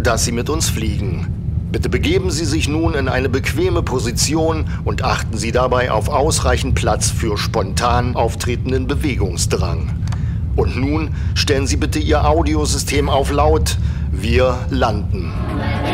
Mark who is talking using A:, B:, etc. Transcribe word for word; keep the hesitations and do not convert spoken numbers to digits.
A: dass Sie mit uns fliegen. Bitte begeben Sie sich nun in eine bequeme Position und achten Sie dabei auf ausreichend Platz für spontan auftretenden Bewegungsdrang. Und nun stellen Sie bitte Ihr Audiosystem auf laut. Wir landen.